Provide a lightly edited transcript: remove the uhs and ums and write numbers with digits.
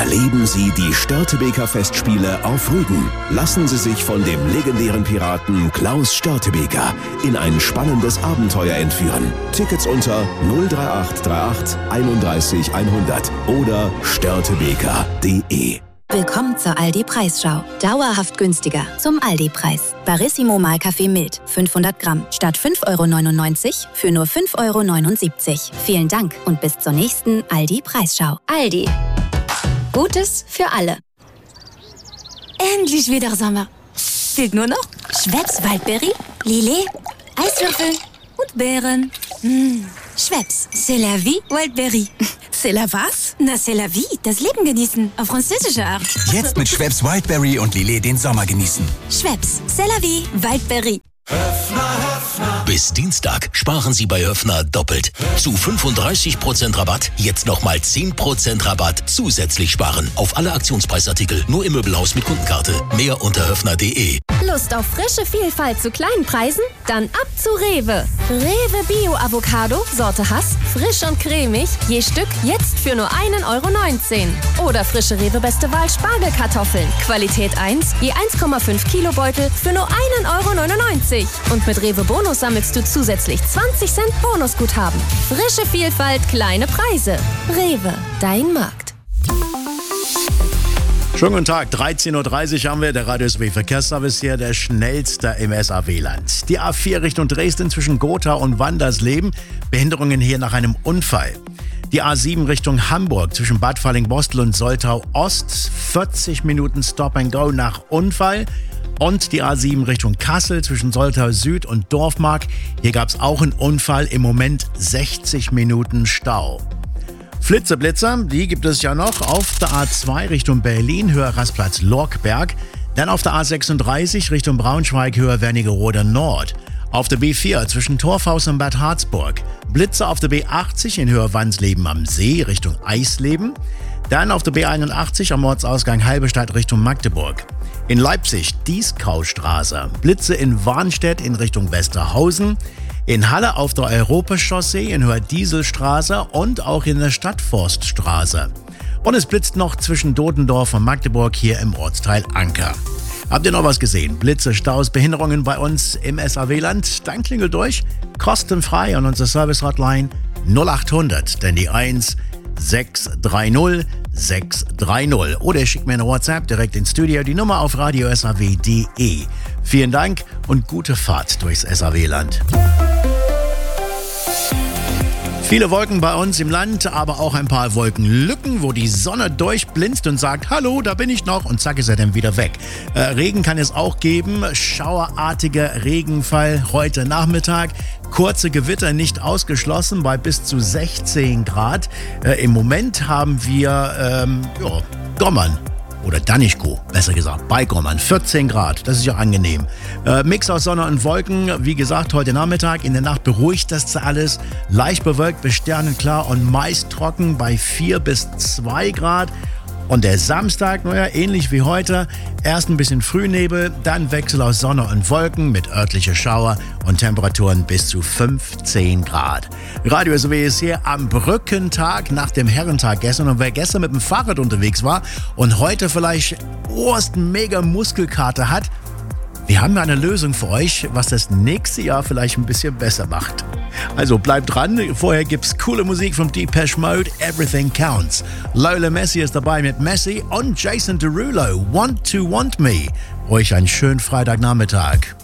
Erleben Sie die Störtebeker Festspiele auf Rügen. Lassen Sie sich von dem legendären Piraten Klaus Störtebeker in ein spannendes Abenteuer entführen. Tickets unter 03838 31 100 oder störtebeker.de. Willkommen zur Aldi-Preisschau. Dauerhaft günstiger zum Aldi-Preis. Barissimo Mahlkaffee mild, 500 Gramm, statt 5,99 € für nur 5,79 €. Vielen Dank und bis zur nächsten Aldi-Preisschau. Aldi. Gutes für alle. Endlich wieder Sommer. Fehlt nur noch Schweppes Waldberry, Lillet, Eiswürfel und Beeren. Schweppes, c'est la vie Wildberry. C'est la was? Na, c'est la vie, das Leben genießen, auf französische Art. Jetzt mit Schweppes Wildberry und Lillet den Sommer genießen. Schweppes, c'est la vie Wildberry. Bis Dienstag sparen Sie bei Höffner doppelt. Zu 35% Rabatt, jetzt nochmal 10% Rabatt zusätzlich sparen. Auf alle Aktionspreisartikel, nur im Möbelhaus mit Kundenkarte. Mehr unter höffner.de. Lust auf frische Vielfalt zu kleinen Preisen? Dann ab zu Rewe. Rewe Bio Avocado, Sorte Hass, frisch und cremig, je Stück jetzt für nur 1,19 €. Oder frische Rewe Beste Wahl Spargelkartoffeln, Qualität 1, je 1,5 Kilo Beutel für nur 1,99 €. Und mit Rewe Bonus sammelst du zusätzlich 20 Cent Bonusguthaben. Frische Vielfalt, kleine Preise. Rewe, dein Markt. Schönen guten Tag, 13:30 Uhr haben wir, der Radio SW Verkehrsservice hier, der schnellste im SAW-Land. Die A4 Richtung Dresden zwischen Gotha und Wandersleben, Behinderungen hier nach einem Unfall. Die A7 Richtung Hamburg zwischen Bad Falling-Bostel und Soltau Ost, 40 Minuten Stop and Go nach Unfall. Und die A7 Richtung Kassel zwischen Soltau Süd und Dorfmark, hier gab es auch einen Unfall, im Moment 60 Minuten Stau. Flitzeblitzer, die gibt es ja noch auf der A2 Richtung Berlin, Höhe Rastplatz Lorkberg. Dann auf der A36 Richtung Braunschweig, Höhe Wernigerode Nord. Auf der B4 zwischen Torfhaus und Bad Harzburg. Blitzer auf der B80 in Höhe Wansleben am See Richtung Eisleben. Dann auf der B81 am Ortsausgang Halberstadt Richtung Magdeburg. In Leipzig Dieskaustraße. Blitze in Warnstedt in Richtung Westerhausen. In Halle auf der Europachaussee in Höhe Dieselstraße und auch in der Stadtforststraße. Und es blitzt noch zwischen Dodendorf und Magdeburg hier im Ortsteil Anker. Habt ihr noch was gesehen? Blitze, Staus, Behinderungen bei uns im SAW-Land? Dann klingelt durch, kostenfrei an unsere Service-Hotline 0800, denn die 1630 630. Oder schickt mir eine WhatsApp direkt ins Studio, die Nummer auf radiosaw.de. Vielen Dank und gute Fahrt durchs SAW-Land. Viele Wolken bei uns im Land, aber auch ein paar Wolkenlücken, wo die Sonne durchblinzt und sagt, hallo, da bin ich noch, und zack ist er dann wieder weg. Regen kann es auch geben, schauerartiger Regenfall heute Nachmittag. Kurze Gewitter nicht ausgeschlossen bei bis zu 16 Grad. Im Moment haben wir Gommern. Oder Danischko, besser gesagt, bei Gommern, 14 Grad, das ist ja angenehm. Mix aus Sonne und Wolken, wie gesagt, heute Nachmittag, in der Nacht beruhigt das alles. Leicht bewölkt bis sternenklar und meist trocken bei 4 bis 2 Grad. Und der Samstag, ähnlich wie heute, erst ein bisschen Frühnebel, dann Wechsel aus Sonne und Wolken mit örtlicher Schauer und Temperaturen bis zu 15 Grad. Radio SW ist hier am Brückentag nach dem Herrentag gestern. Und wer gestern mit dem Fahrrad unterwegs war und heute vielleicht mega Muskelkater hat, wir haben eine Lösung für euch, was das nächste Jahr vielleicht ein bisschen besser macht. Also bleibt dran, vorher gibt's coole Musik vom Depeche Mode, Everything Counts. Lola Messi ist dabei mit Messi und Jason Derulo, Want to Want Me. Euch einen schönen Freitagnachmittag.